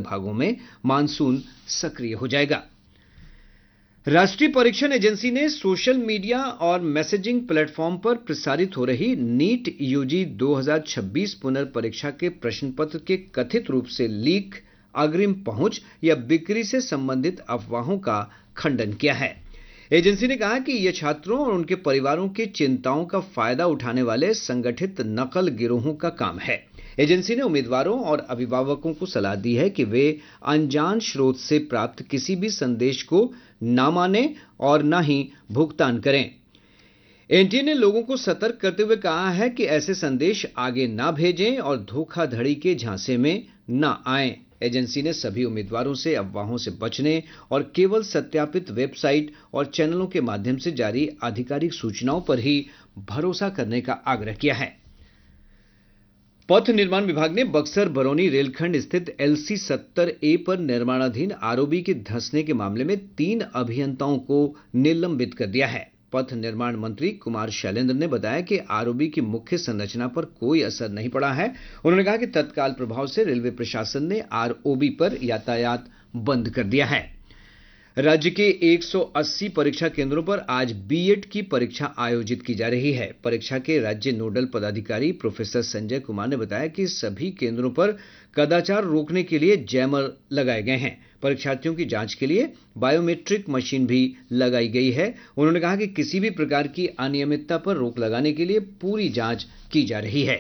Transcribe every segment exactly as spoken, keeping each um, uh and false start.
भागों में मानसून सक्रिय हो जाएगा। राष्ट्रीय परीक्षण एजेंसी ने सोशल मीडिया और मैसेजिंग प्लेटफॉर्म पर प्रसारित हो रही नीट यूजी दो हज़ार छब्बीस पुनर्परीक्षा के प्रश्न पत्र के कथित रूप से लीक, अग्रिम पहुंच या बिक्री से संबंधित अफवाहों का खंडन किया है। एजेंसी ने कहा कि यह छात्रों और उनके परिवारों की चिंताओं का फायदा उठाने वाले संगठित नकल गिरोहों का काम है। एजेंसी ने उम्मीदवारों और अभिभावकों को सलाह दी है कि वे अनजान स्रोत से प्राप्त किसी भी संदेश को न मानें और न ही भुगतान करें। एनटीए ने लोगों को सतर्क करते हुए कहा है कि ऐसे संदेश आगे न भेजें और धोखाधड़ी के झांसे में न आएं। एजेंसी ने सभी उम्मीदवारों से अफवाहों से बचने और केवल सत्यापित वेबसाइट और चैनलों के माध्यम से जारी आधिकारिक सूचनाओं पर ही भरोसा करने का आग्रह किया है। पथ निर्माण विभाग ने बक्सर बरौनी रेलखंड स्थित एलसी सत्तर ए पर निर्माणाधीन आरओबी के धंसने के मामले में तीन अभियंताओं को निलंबित कर दिया है। पथ निर्माण मंत्री कुमार शैलेंद्र ने बताया कि आरओबी की मुख्य संरचना पर कोई असर नहीं पड़ा है। उन्होंने कहा कि तत्काल प्रभाव से रेलवे प्रशासन ने आरओबी पर यातायात बंद कर दिया है। राज्य के एक सौ अस्सी परीक्षा केंद्रों पर आज बीएड की परीक्षा आयोजित की जा रही है। परीक्षा के राज्य नोडल पदाधिकारी प्रोफेसर संजय कुमार ने बताया कि सभी केंद्रों पर कदाचार रोकने के लिए जैमर लगाए गए हैं। परीक्षार्थियों की जांच के लिए बायोमेट्रिक मशीन भी लगाई गई है। उन्होंने कहा कि किसी भी प्रकार की अनियमितता पर रोक लगाने के लिए पूरी जांच की जा रही है।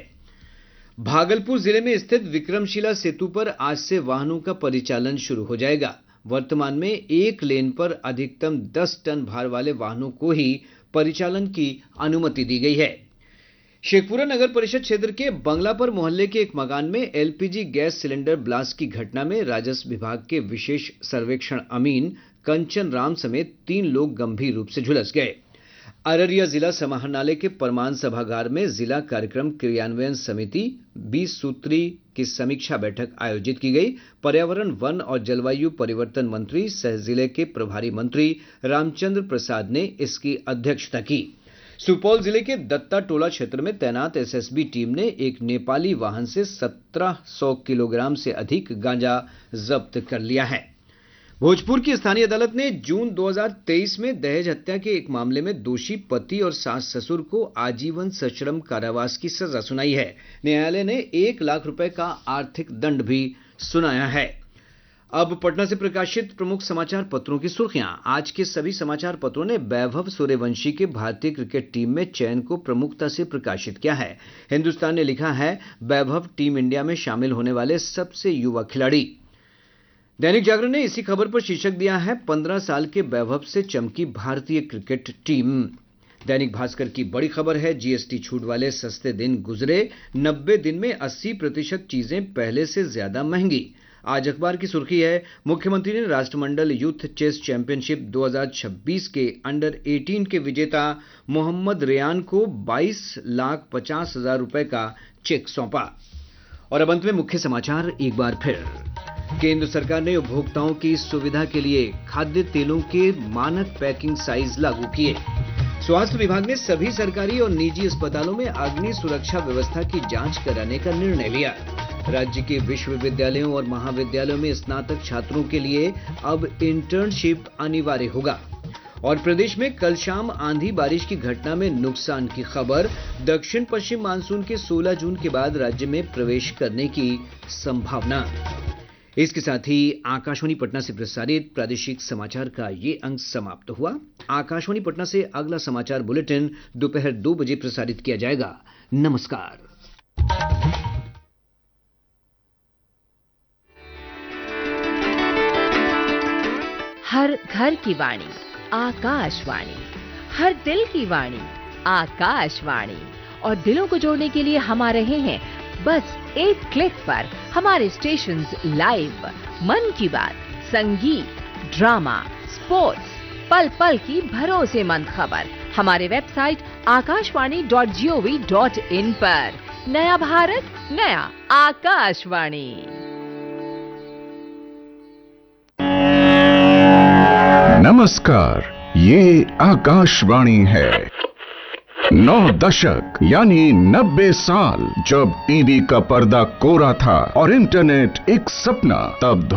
भागलपुर जिले में स्थित विक्रमशिला सेतु पर आज से वाहनों का परिचालन शुरू हो जाएगा। वर्तमान में एक लेन पर अधिकतम दस टन भार वाले वाहनों को ही परिचालन की अनुमति दी गई है। शेखपुरा नगर परिषद क्षेत्र के बंगलापर मोहल्ले के एक मकान में एलपीजी गैस सिलेंडर ब्लास्ट की घटना में राजस्व विभाग के विशेष सर्वेक्षण अमीन कंचन राम समेत तीन लोग गंभीर रूप से झुलस गए। अररिया जिला समाहरणालय के परमान सभागार में जिला कार्यक्रम क्रियान्वयन समिति बीस सूत्री की समीक्षा बैठक आयोजित की गई। पर्यावरण, वन और जलवायु परिवर्तन मंत्री सह जिले के प्रभारी मंत्री रामचंद्र प्रसाद ने इसकी अध्यक्षता की। सुपौल जिले के दत्ता टोला क्षेत्र में तैनात एसएसबी टीम ने एक नेपाली वाहन से सत्रह सौ किलोग्राम से अधिक गांजा जब्त कर लिया है। भोजपुर की स्थानीय अदालत ने जून दो हज़ार तेईस में दहेज हत्या के एक मामले में दोषी पति और सास ससुर को आजीवन सश्रम कारावास की सजा सुनाई है। न्यायालय ने एक लाख रुपए का आर्थिक दंड भी सुनाया है। अब पटना से प्रकाशित प्रमुख समाचार पत्रों की सुर्खियां। आज के सभी समाचार पत्रों ने वैभव सूर्यवंशी के भारतीय क्रिकेट टीम में चयन को प्रमुखता से प्रकाशित किया है। हिंदुस्तान ने लिखा है, वैभव टीम इंडिया में शामिल होने वाले सबसे युवा खिलाड़ी। दैनिक जागरण ने इसी खबर पर शीर्षक दिया है, पंद्रह साल के वैभव से चमकी भारतीय क्रिकेट टीम। दैनिक भास्कर की बड़ी खबर है, जीएसटी छूट वाले सस्ते दिन गुजरे, नब्बे दिन में अस्सी प्रतिशत चीजें पहले से ज्यादा महंगी। आज अखबार की सुर्खी है, मुख्यमंत्री ने राष्ट्रमंडल यूथ चेस चैंपियनशिप दो हज़ार छब्बीस के अंडर अठारह के विजेता मोहम्मद रेयान को बाईस लाख पचास हजार रुपए का चेक सौंपा। और अब अंत में मुख्य समाचार एक बार फिर। केंद्र सरकार ने उपभोक्ताओं की सुविधा के लिए खाद्य तेलों के मानक पैकिंग साइज लागू किए। स्वास्थ्य विभाग ने सभी सरकारी और निजी अस्पतालों में अग्नि सुरक्षा व्यवस्था की जांच कराने का निर्णय लिया। राज्य के विश्वविद्यालयों और महाविद्यालयों में स्नातक छात्रों के लिए अब इंटर्नशिप अनिवार्य होगा। और प्रदेश में कल शाम आंधी बारिश की घटना में नुकसान की खबर। दक्षिण पश्चिम मानसून के सोलह जून के बाद राज्य में प्रवेश करने की संभावना। इसके साथ ही आकाशवाणी पटना से प्रसारित प्रादेशिक समाचार का ये अंक समाप्त हुआ। आकाशवाणी पटना से अगला समाचार बुलेटिन दोपहर दो बजे प्रसारित किया जाएगा। नमस्कार। हर घर की वाणी आकाशवाणी, हर दिल की वाणी आकाशवाणी। और दिलों को जोड़ने के लिए हम आ रहे हैं बस एक क्लिक पर। हमारे स्टेशंस लाइव, मन की बात, संगीत, ड्रामा, स्पोर्ट्स, पल पल की भरोसेमंद खबर हमारे website Akashvani dot G O V dot in पर। नया भारत, नया आकाशवाणी। नमस्कार, ये आकाशवाणी है। नौ दशक यानी नब्बे साल, जब टीवी का पर्दा कोरा था और इंटरनेट एक सपना, तब